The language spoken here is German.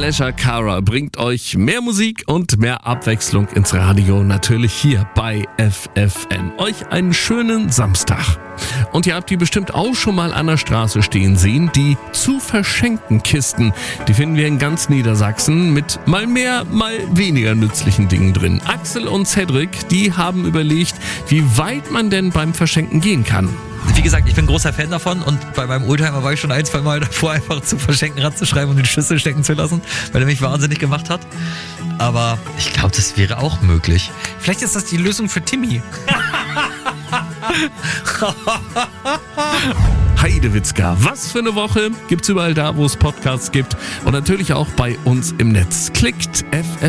Alessia Cara bringt euch mehr Musik und mehr Abwechslung ins Radio, natürlich hier bei FFN. Euch einen schönen Samstag. Und ihr habt die bestimmt auch schon mal an der Straße stehen sehen, die zu verschenken Kisten. Die finden wir in ganz Niedersachsen mit mal mehr, mal weniger nützlichen Dingen drin. Axel und Cedric, die haben überlegt, wie weit man denn beim Verschenken gehen kann. Wie gesagt, ich bin großer Fan davon und bei meinem Oldtimer war ich schon 1-2 Mal davor, einfach zu verschenken, ranzuschreiben und in die Schüssel stecken zu lassen, weil er mich wahnsinnig gemacht hat. Aber ich glaube, das wäre auch möglich. Vielleicht ist das die Lösung für Timmy. Heidewitzka, was für eine Woche, gibt's überall da, wo es Podcasts gibt und natürlich auch bei uns im Netz. Klickt FFN.